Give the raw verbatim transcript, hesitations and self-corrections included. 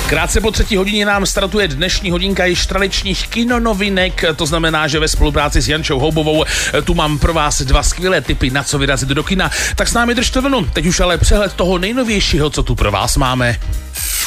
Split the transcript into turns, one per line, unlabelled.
Krátce po třetí hodině nám startuje dnešní hodinka již tradičních kinonovinek, to znamená, že ve spolupráci s Jančou Houbovou tu mám pro vás dva skvělé tipy, na co vyrazit do kina. Tak s námi držte vlnu, teď už ale přehled toho nejnovějšího, co tu pro vás máme.